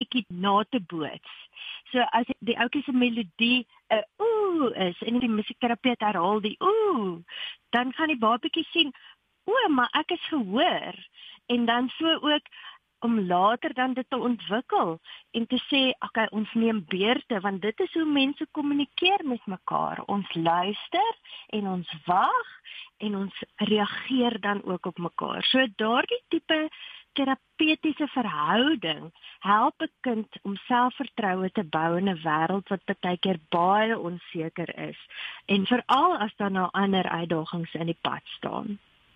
liedjie na te boots. So as die ouetjie se melodie 'n ooh is en die musiekterapeut herhaal die ooh, dan gaan die babatjie sien, o, maar ek is gehoor. En dan so ook om later dan dit te ontwikkel en te sê, okay, ons neem beurte, want dit is hoe mense kommunikeer met mekaar. Ons luister en ons wag en ons reageer dan ook op mekaar. So daardie tipe terapeutiese verhouding help 'n kind om selfvertroue te bou in 'n wêreld wat baie keer baie onseker is. En veral as daar nou ander uitdagings in die pad staan.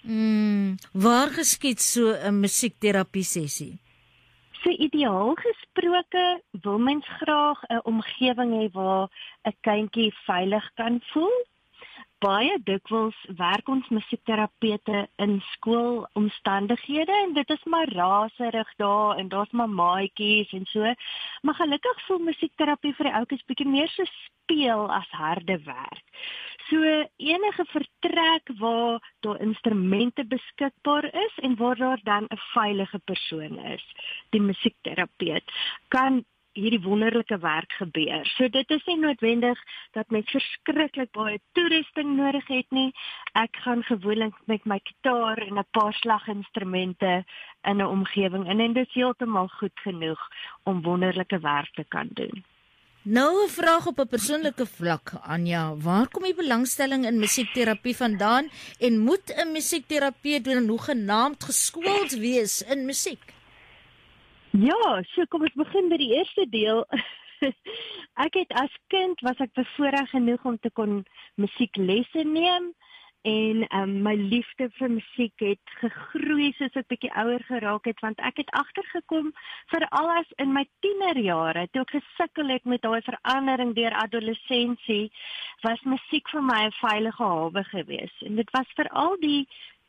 Waar geskied so 'n musiekterapie sessie? So ideaal gesproke wil mens graag 'n omgewing hê waar 'n kindjie veilig kan voel. Baie dikwels werk ons musiekterapeute in skoolomstandighede en dit is maar raserig daar en daar's maar maatjies en so. Maar gelukkig voel musiekterapie vir die ouetjies bietjie meer so speel as harde werk. So enige vertrek waar daar instrumente beskikbaar is en waar daar dan 'n veilige persoon is, die musiekterapeut, kan hierdie wonderlike werk gebeur. So dit is nie noodwendig dat mens verskriklik baie toerusting nodig het nie. Ek gaan gewoonlik met my gitaar en 'n paar slaginstrumente in 'n omgewing en dit is heeltemal goed genoeg om wonderlike werk te kan doen. Nou 'n vraag op 'n persoonlike vlak, Anja. Waar kom die belangstelling in musiekterapie vandaan en moet 'n musiekterapeut dan hoegenaamd geskoold wees in musiek? Ja, so kom ons begin by die eerste deel. Ek het as kind was ek bevoorreg genoeg om te kon musieklesse neem en my liefde vir musiek het gegroei soos ek bietjie ouer geraak het, want ek het agtergekom veral as in my tienerjare toe ek gesukkel het met daai verandering deur adolessensie, was musiek vir my 'n veilige hawe geweest. En dit was veral die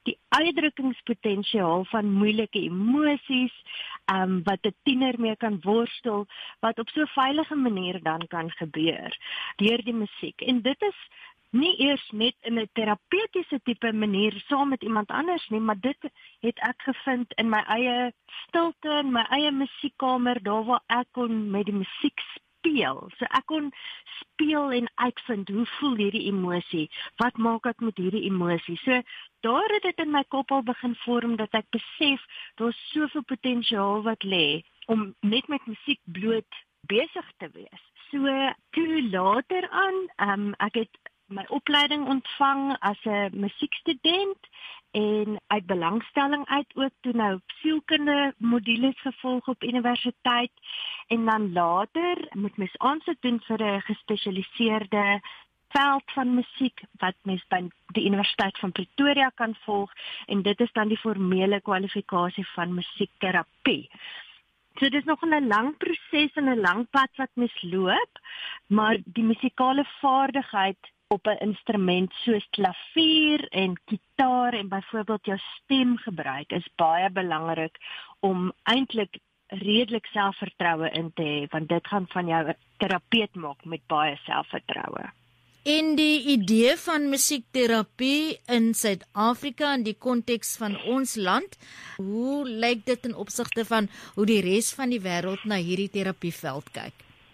uitdrukkingspotensiaal van moeilike emosies, wat 'n tiener mee kan worstel, wat op so 'n veilige manier dan kan gebeur deur die musiek. En dit is nie eers net in 'n terapeutiese tipe manier saam met iemand anders nie, maar dit het ek gevind in my eie stilte, in my eie musiekkamer, daar waar ek kon met die musiek speel. So ek kon speel en uitvind, hoe voel hierdie emosie? Wat maak ek met hierdie emosie? So daar het dit in my kop al begin vorm dat ek besef daar's soveel potensiaal wat lê om net met musiek bloot besig te wees. So toe later aan, ek het my opleiding ontvang as 'n musiekstudent en uit belangstelling uit ook toe nou sielkunde modules gevolg op universiteit en dan later moet mens aansoek doen vir 'n gespesialiseerde veld van musiek wat mens by die Universiteit van Pretoria kan volg en dit is dan die formele kwalifikasie van musiekterapie. So dit is nog 'n lang proses en 'n lang pad wat mens loop, maar die musikale vaardigheid op 'n instrument soos klavier en gitaar en byvoorbeeld jou stem gebruik is baie belangrik om eintlik redelik selfvertroue in te hê, want dit gaan van jou 'n terapeut maak met baie selfvertroue. En die idee van musiekterapie in Suid-Afrika in die konteks van ons land, hoe lyk dit in opsigte van hoe die res van die wêreld na hierdie terapieveld kyk?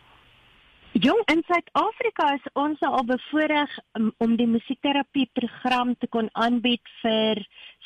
Jong, in Suid-Afrika is ons al bevoorreg om die musiekterapieprogram te kon aanbied vir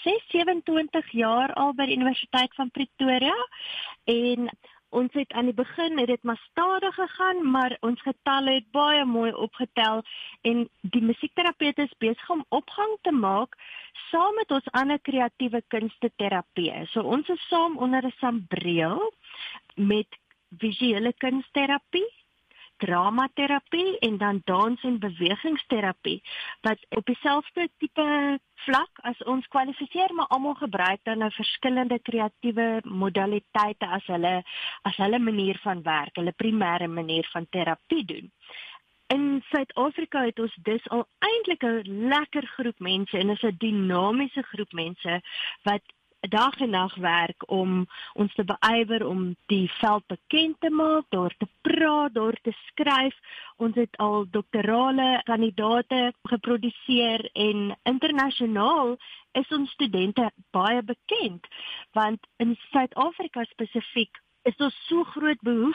27 jaar al by die Universiteit van Pretoria en ons het aan die begin het dit maar stadig gegaan, maar ons getalle het baie mooi opgetel en die musiekterapeute is besig om opgang te maak saam met ons ander kreatiewe kunsteterapie. So ons is saam onder 'n sambreel met visuele kunsterapie, dramaterapie en dan dans- en bewegingsterapie wat op dieselfde tipe vlak as ons kwalifiseer, maar almal gebruik dan nou verskillende kreatiewe modaliteite as hulle manier van werk, hulle primêre manier van terapie doen. In Suid-Afrika het ons dus al eintlik 'n lekker groep mense en is 'n dinamiese groep mense wat dag en nag werk om ons te beywer om die veld bekend te maak, daar te praat, daar te skryf. Ons het al doktorale kandidate geproduseer en internasionaal is ons studente baie bekend, want in Suid-Afrika spesifiek is daar so groot behoefte